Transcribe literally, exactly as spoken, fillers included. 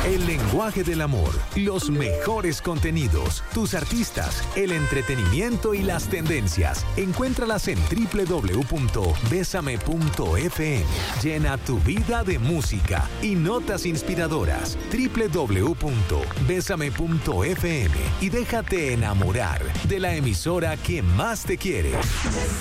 El lenguaje del amor, los mejores contenidos, tus artistas, el entretenimiento y las tendencias. Encuéntralas en doble u doble u doble u punto besame punto efe eme. Llena tu vida de música y notas inspiradoras. doble u doble u doble u punto besame punto efe eme y déjate enamorar de la emisora que más te quiere.